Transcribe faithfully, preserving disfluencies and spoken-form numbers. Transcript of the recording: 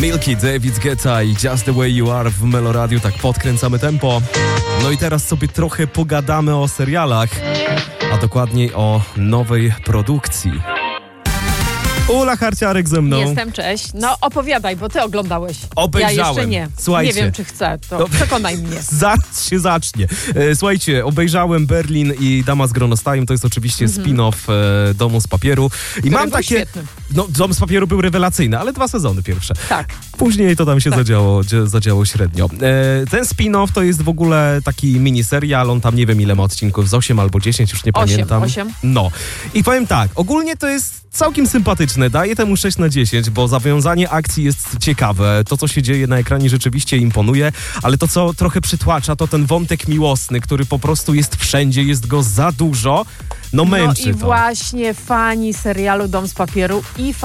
Milky, David Guetta i Just the Way You Are w Meloradiu. Tak podkręcamy tempo. No i teraz sobie trochę pogadamy o serialach, a dokładniej o nowej produkcji. Ula Harciarek ze mną. Jestem, cześć. No opowiadaj, bo ty oglądałeś. Obejrzałem. Ja jeszcze nie. Słuchajcie. Nie wiem, czy chcę, to No, przekonaj mnie. Zaraz się zacznie. E, słuchajcie, obejrzałem Berlin i Dama z Gronostajem. To jest oczywiście mm-hmm. spin-off e, Domu z papieru. I Który mam był takie... świetny. No, Dom z papieru był rewelacyjny, ale dwa sezony pierwsze. Tak. Później to tam się tak. zadziało, zadziało średnio. E, ten spin-off to jest w ogóle taki miniserial, on tam nie wiem ile ma odcinków, z osiem albo dziesięć, już nie osiem, pamiętam. osiem. No. I powiem tak, ogólnie to jest całkiem sympatyczne, daję temu sześć na dziesięć, bo zawiązanie akcji jest ciekawe, to co się dzieje na ekranie rzeczywiście imponuje, ale to co trochę przytłacza to ten wątek miłosny, który po prostu jest wszędzie, jest go za dużo, no męczy No i to. właśnie fani serialu Dom z papieru i